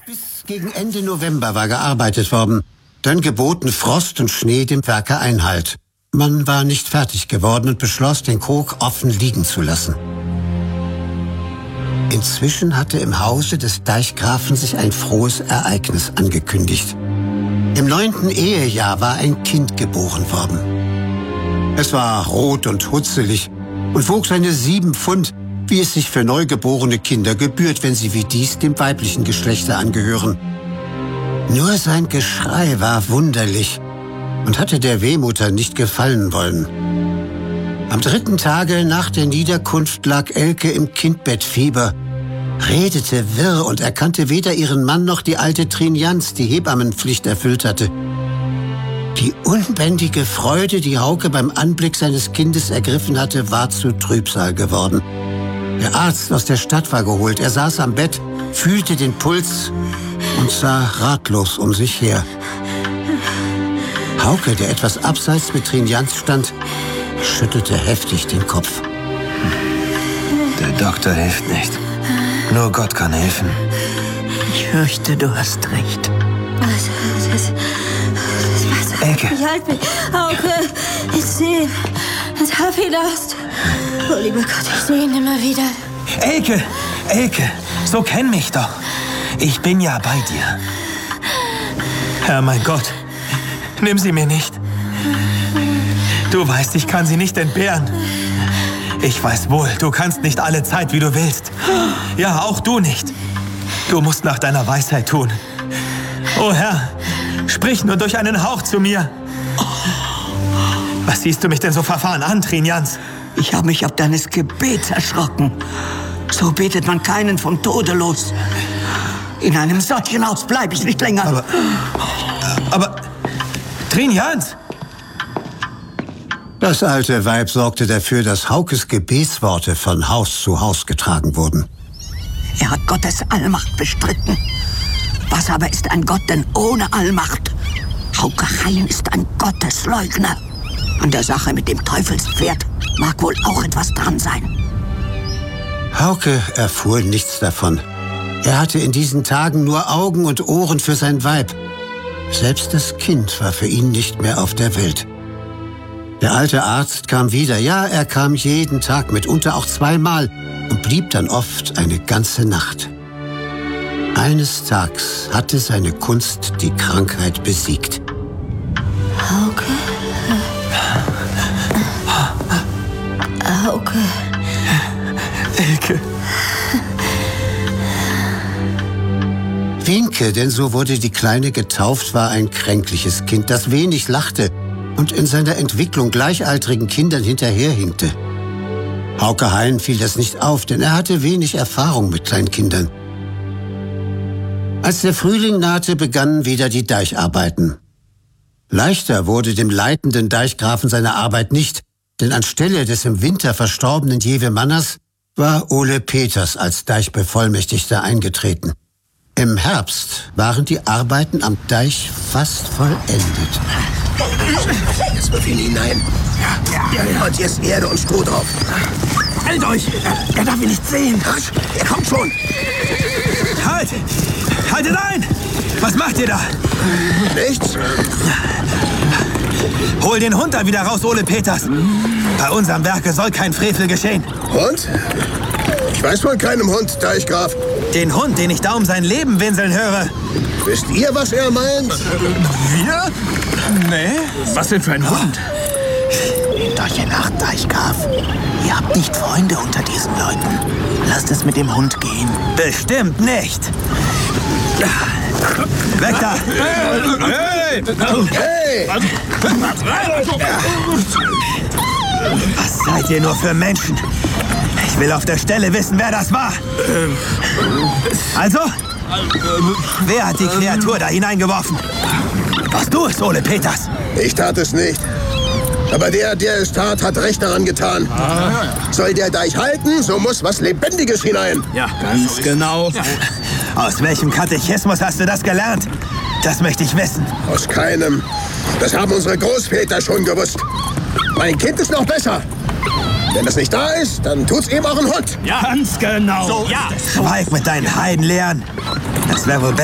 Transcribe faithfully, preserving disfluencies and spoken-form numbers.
Bis gegen Ende November war gearbeitet worden. Dann geboten Frost und Schnee dem Werke Einhalt. Man war nicht fertig geworden und beschloss, den Krog offen liegen zu lassen. Inzwischen hatte im Hause des Deichgrafen sich ein frohes Ereignis angekündigt. Im neunten Ehejahr war ein Kind geboren worden. Es war rot und hutzelig und wog seine sieben Pfund, wie es sich für neugeborene Kinder gebührt, wenn sie wie dies dem weiblichen Geschlechter angehören. Nur sein Geschrei war wunderlich und hatte der Wehmutter nicht gefallen wollen. Am dritten Tage nach der Niederkunft lag Elke im Kindbettfieber, redete wirr und erkannte weder ihren Mann noch die alte Trinjans, die Hebammenpflicht erfüllt hatte. Die unbändige Freude, die Hauke beim Anblick seines Kindes ergriffen hatte, war zu Trübsal geworden. Der Arzt aus der Stadt war geholt. Er saß am Bett, fühlte den Puls und sah ratlos um sich her. Hauke, der etwas abseits mit Trinjans stand, schüttelte heftig den Kopf. Der Doktor hilft nicht. Nur Gott kann helfen. Ich fürchte, du hast recht. Was? Was? Was? Elke. Ich halte mich. Hauke, ich sehe ihn. Das Hafi lost. Oh, lieber Gott, ich sehe ihn immer wieder. Elke, Elke, so kenn mich doch. Ich bin ja bei dir. Herr, mein Gott, nimm sie mir nicht. Du weißt, ich kann sie nicht entbehren. Ich weiß wohl, du kannst nicht alle Zeit, wie du willst. Ja, auch du nicht. Du musst nach deiner Weisheit tun. O Herr, sprich nur durch einen Hauch zu mir. Was siehst du mich denn so verfahren an, Trinjans? Ich habe mich auf deines Gebets erschrocken. So betet man keinen vom Tode los. In einem solchen Haus bleibe ich nicht länger. Aber, aber, Trinjans! Das alte Weib sorgte dafür, dass Haukes Gebetsworte von Haus zu Haus getragen wurden. Er hat Gottes Allmacht bestritten. Was aber ist ein Gott denn ohne Allmacht? Hauke Hain ist ein Gottesleugner. An der Sache mit dem Teufelspferd mag wohl auch etwas dran sein. Hauke erfuhr nichts davon. Er hatte in diesen Tagen nur Augen und Ohren für sein Weib. Selbst das Kind war für ihn nicht mehr auf der Welt. Der alte Arzt kam wieder. Ja, er kam jeden Tag, mitunter auch zweimal, und blieb dann oft eine ganze Nacht. Eines Tages hatte seine Kunst die Krankheit besiegt. Hauke? Hauke? Elke. Wienke, denn so wurde die Kleine getauft, war ein kränkliches Kind, das wenig lachte und in seiner Entwicklung gleichaltrigen Kindern hinterherhinkte. Hauke Hain fiel das nicht auf, denn er hatte wenig Erfahrung mit Kleinkindern. Als der Frühling nahte, begannen wieder die Deicharbeiten. Leichter wurde dem leitenden Deichgrafen seine Arbeit nicht, denn anstelle des im Winter verstorbenen Jewe Manners war Ole Peters als Deichbevollmächtigter eingetreten. Im Herbst waren die Arbeiten am Deich fast vollendet. Jetzt wirf ihn hinein. Ja, ja, ja. Und jetzt Erde und Stroh drauf. Halt euch! Er darf ihn nicht sehen. Er kommt schon. Halt! Haltet ein! Was macht ihr da? Nichts. Hol den Hund da wieder raus, Ole Peters. Bei unserem Werke soll kein Frevel geschehen. Hund? Ich weiß von keinem Hund, Deichgraf. Den Hund, den ich da um sein Leben winseln höre. Wisst ihr, was er meint? Wir? Nee. Was denn für ein Hund? Nehmt euch in Acht, Deichgraf. Ihr habt nicht Freunde unter diesen Leuten. Lasst es mit dem Hund gehen. Bestimmt nicht. Weg da! Hey! Hey! Was seid ihr nur für Menschen? Ich will auf der Stelle wissen, wer das war. Also? Wer hat die Kreatur da hineingeworfen? Warst du es, Ole Peters? Ich tat es nicht. Aber der, der es tat, hat recht daran getan. Soll der Deich halten, so muss was Lebendiges hinein. Ja, ganz genau. Aus welchem Katechismus hast du das gelernt? Das möchte ich wissen. Aus keinem. Das haben unsere Großväter schon gewusst. Mein Kind ist noch besser. Wenn es nicht da ist, dann tut's eben auch ein Hund. Ja, ganz genau. So, ja. Schweig mit deinen Heidenlehren. Das wäre wohl besser.